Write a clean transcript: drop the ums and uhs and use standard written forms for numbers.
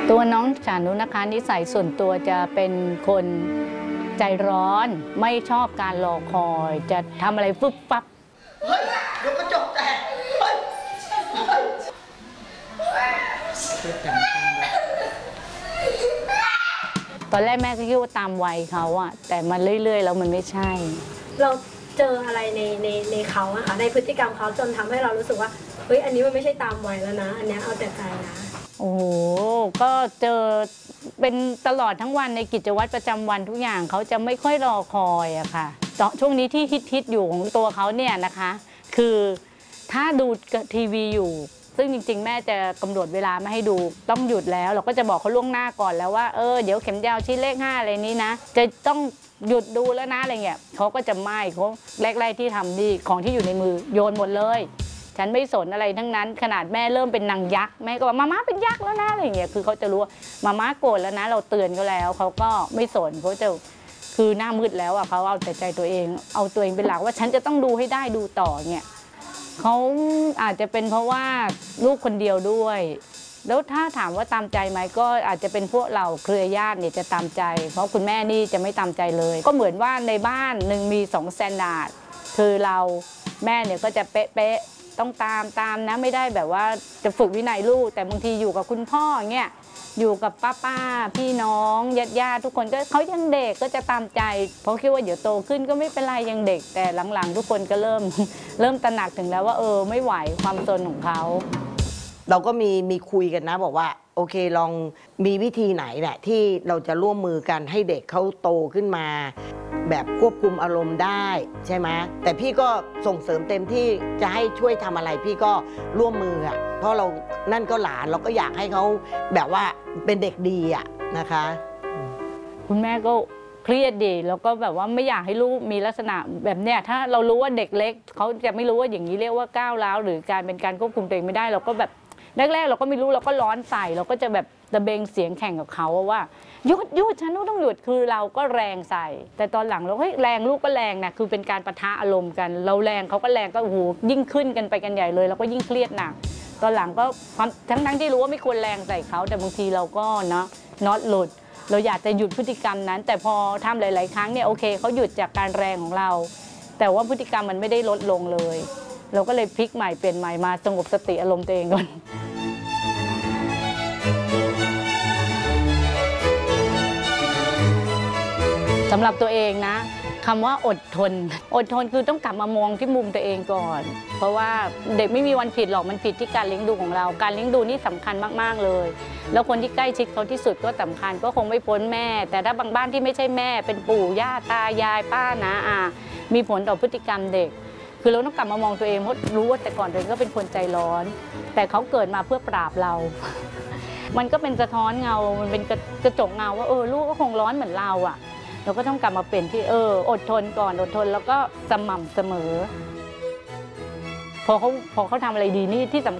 ตัวน้องฉานุนะคะนิสัยส่วนตัวจะเป็นคนใจร้อนไม่ชอบการรอคอยจะทำอะไรฟึบฟับเฮ้ยเดี๋ยวกระจกแตกตอนแรกแม่ก็คิดว่าตามวัยเขาอะแต่มันเรื่อยๆแล้วมันไม่ใช่เราเจออะไรในเขาอะค่ะในพฤติกรรมเขาจนทำให้เรารู้สึกว่าเฮ้ยอันนี้มันไม่ใช่ตามวัยแล้วนะอันนี้เอาแต่ใจนะโอ้โหก็เจอเป็นตลอดทั้งวันในกิจวัตรประจำวันทุกอย่างเขาจะไม่ค่อยรอคอยอะค่ะช่วงนี้ที่ฮิตอยู่ของตัวเขาเนี่ยนะคะคือถ้าดูทีวีอยู่ซึ่งจริงๆแม่จะกำหนดเวลาไม่ให้ดูต้องหยุดแล้วเราก็จะบอกเขาล่วงหน้าก่อนแล้วว่าเดี๋ยวเข็มยาวชิ้นเลข5อะไรนี้นะจะต้องหยุดดูแล้วนะอะไรเงี้ยเขาก็จะไม่เขาแรกๆที่ทำนี่ของที่อยู่ในมือโยนหมดเลยฉันไม่สนอะไรทั้งนั้นขนาดแม่เริ่มเป็นนางยักษ์แม่ก็บอกมาม่าเป็นยักษ์แล้วนะอะไรเงี้ยคือเขาจะรู้ว่ามาม่าโกรธแล้วนะเราเตือนเขาแล้วเขาก็ไม่สนเขาจะคือหน้ามืดแล้วอ่ะเขาเอาแต่ใจตัวเองเอาตัวเองเป็นหลักว่าฉันจะต้องดูให้ได้ดูต่อเนี่ยเขาอาจจะเป็นเพราะว่าลูกคนเดียวด้วยแล้วถ้าถามว่าตามใจไหมก็อาจจะเป็นพวกเราเครือญาติเนี่ยจะตามใจเพราะคุณแม่นี่จะไม่ตามใจเลยก็เหมือนว่าในบ้านหนึ่งมี2 สแตนดาร์ดคือเราแม่เนี่ยก็จะเป๊ะต้องตามนะไม่ได้แบบว่าจะฝึกวินัยลูกแต่บางทีอยู่กับคุณพ่อเงี้ยอยู่กับป้าพี่น้องญาติทุกคนก็เขายังเด็กก็จะตามใจเพราะคิดว่าเดี๋ยวโตขึ้นก็ไม่เป็นไรยังเด็กแต่หลังๆทุกคนก็เริ่มตระหนักถึงแล้วว่าไม่ไหวความซนของเขาเราก็มีคุยกันนะบอกว่าโอเคลองมีวิธีไหนแหละที่เราจะร่วมมือกันให้เด็กเขาโตขึ้นมาแบบควบคุมอารมณ์ได้ใช่ไหมแต่พี่ก็ส่งเสริมเต็มที่จะให้ช่วยทำอะไรพี่ก็ร่วมมืออ่ะเพราะเรานั่นก็หลานเราก็อยากให้เขาแบบว่าเป็นเด็กดีอ่ะนะคะคุณแม่ก็เครียดดีแล้วก็แบบว่าไม่อยากให้ลูกมีลักษณะแบบเนี้ยถ้าเรารู้ว่าเด็กเล็กเขาจะไม่รู้ว่าอย่างนี้เรียกว่าก้าวร้าวหรือการเป็นการควบคุมตัวเองไม่ได้เราก็แบบแรกๆเราก็ไม่รู้เราก็ร้อนใส่เราก็จะแบบตะเบงเสียงแข่งกับเขาว่าหยุดฉันต้องหยุดคือเราก็แรงใส่แต่ตอนหลังเราแรงลูกก็แรงนะคือเป็นการปะทะอารมณ์กันเราแรงเขาก็แรงก็โอ้โหยิ่งขึ้นกันไปกันใหญ่เลยเราก็ยิ่งเครียดหนักตอนหลังก็ทั้งที่รู้ว่าไม่ควรแรงใส่เขาแต่บางทีเราก็น็อตหลุดเราอยากจะหยุดพฤติกรรมนั้นแต่พอทำหลายๆครั้งเนี่ยโอเคเขาหยุดจากการแรงของเราแต่ว่าพฤติกรรมมันไม่ได้ลดลงเลยเราก็เลยพลิกใหม่เปลี่ยนใหม่มาสงบสติอารมณ์ตัวเองก่อนสำหรับตัวเองนะคำว่าอดทนคือต้องกลับมามองที่มุมตัวเองก่อนเพราะว่าเด็กไม่มีวันผิดหรอกมันผิดที่การเลี้ยงดูของเราการเลี้ยงดูนี่สำคัญมากๆเลยแล้วคนที่ใกล้ชิดเขาที่สุดก็สำคัญก็คงไม่พ้นแม่แต่ถ้าบางบ้านที่ไม่ใช่แม่เป็นปู่ย่าตายายป้าน้าอามีผลต่อพฤติกรรมเด็กคือเราต้องกลับมามองตัวเองเพราะรู้ว่าแต่ก่อนตัวเองก็เป็นคนใจร้อนแต่เขาเกิดมาเพื่อปราบเรามันก็เป็นสะท้อนเงามันเป็นกระจกเงาว่าลูกก็คงร้อนเหมือนเราอ่ะเราก็ต้องกลับมาเป็นที่อดทนก่อนอดทนแล้วก็สม่ำเสมอพอเขาทำอะไรดีนี่ที่สำ